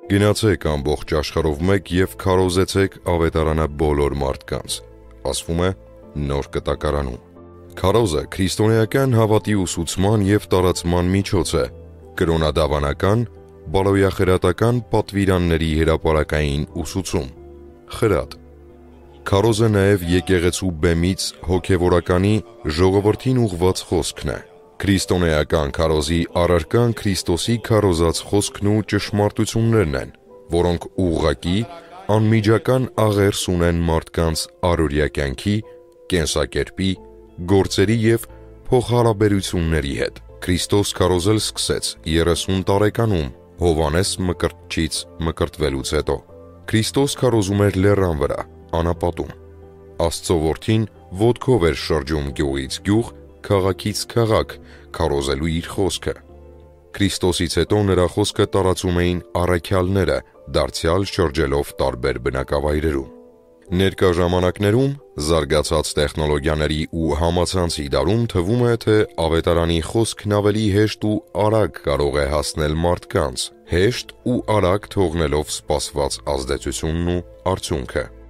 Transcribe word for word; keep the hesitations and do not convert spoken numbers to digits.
Գնացեք ամբողջ աշխարհով մեկ և քարոզեցեք ավետարանը բոլոր մարդկանց, ասվում է Նոր Կտակարանում։ Քարոզը քրիստոնեական հավատի ուսուցման և տարածման միջոց է, կրոնադավանական, բարոյախրատական պատվիրանների հրապարակային ուսուցում, խրատ։ Քարոզը նաև եկեղեցու բեմից հոգևորականի ժողովրդին ուղղված խոսքն է։ Քրիստոնեական քարոզի առարկան Քրիստոսի քարոզած խոսքն ու ճշմարտություններն են, որոնք ուղղակի, անմիջական աղերս ունեն մարդկանց առօրյա կյանքի, կենսակերպի, գործերի և փոխհարաբերությունների հետ։ Քրիստոս քարոզել սկսեց երեսուն տարեկանում Հովհաննես Մկրտչից մկրտվելուց հետո։ Քրիստոս քարոզում էր լեռան վրա, անապատում։ Աստծո որդին ոտքով էր շրջում գյուղից գյուղ, քաղաքից քաղաք, քարոզելու իր խոսքը։ Քրիստոսից հետո նրա խոսքը տարածում էին առաքյալները, դարձյալ շրջելով տարբեր բնակավայրերում։ Ներկա ժամանակներում զարգացած տեխնոլոգիաների ու համացանցի դարում թվում է, թե ավետարանի խոսքն ավելի հեշտ ու արագ կարող է հասնել մարդկանց, հեշտ ու արագ թողնելով սպասված ազդեցությունն ու արդյունքը։